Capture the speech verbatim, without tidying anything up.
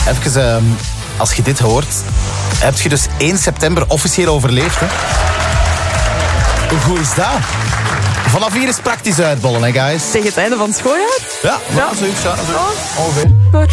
Even, uh, als je dit hoort, heb je dus één september officieel overleefd. Hè? Hoe goed is dat? Vanaf hier is praktisch uitbollen, hè, guys? Tegen het einde van het schooljaar? Ja, Ja. zoiets. Ja, zoiets. Oh. Ongeveer.